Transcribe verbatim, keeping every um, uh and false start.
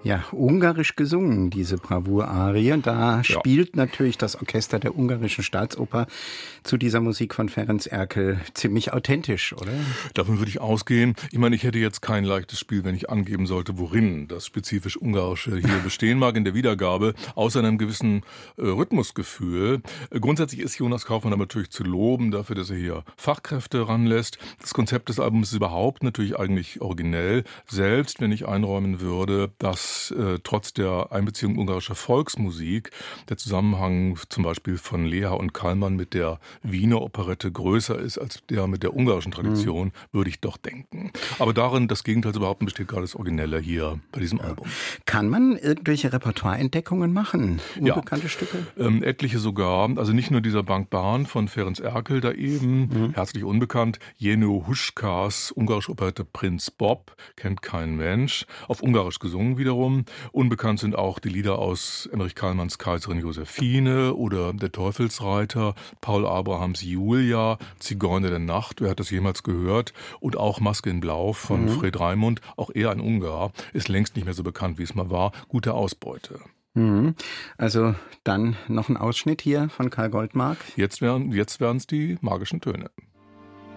Ja, ungarisch gesungen, diese Bravour-Arie. Da spielt ja natürlich das Orchester der Ungarischen Staatsoper zu dieser Musik von Ferenc Erkel ziemlich authentisch, oder? Davon würde ich ausgehen. Ich meine, ich hätte jetzt kein leichtes Spiel, wenn ich angeben sollte, worin das spezifisch Ungarische hier bestehen mag in der Wiedergabe, außer einem gewissen äh, Rhythmusgefühl. Äh, grundsätzlich ist Jonas Kaufmann aber natürlich zu loben dafür, dass er hier Fachkräfte ranlässt. Das Konzept des Albums ist überhaupt natürlich eigentlich originell. Selbst wenn ich einräumen würde, dass äh, trotz der Einbeziehung ungarischer Volksmusik der Zusammenhang zum Beispiel von Leha und Kallmann mit der Wiener Operette größer ist als der mit der ungarischen Tradition, mhm. würde ich doch denken. Aber darin, das Gegenteil zu behaupten, besteht gerade das Originelle hier bei diesem Album. Kann man irgendwelche Repertoireentdeckungen machen? Unbekannte ja. Stücke? Ähm, etliche sogar. Also nicht nur dieser Bank Bahn von Ferenc Erkel da eben, mhm. herzlich unbekannt. Jenő Huschkas ungarische Operette Prinz Bob, kennt kein Mensch. Auf Ungarisch gesungen wiederum. Unbekannt sind auch die Lieder aus Emmerich Kallmanns Kaiserin Josephine oder Der Teufelsreiter, Paul Abrahams Julia, Zigeuner der Nacht, wer hat das jemals gehört? Und auch Maske in Blau von mhm. Fred Raimund, auch er ein Ungar, ist längst nicht mehr so bekannt, wie es mal war. Gute Ausbeute. Mhm. Also dann noch ein Ausschnitt hier von Karl Goldmark. Jetzt wären jetzt wären's die magischen Töne.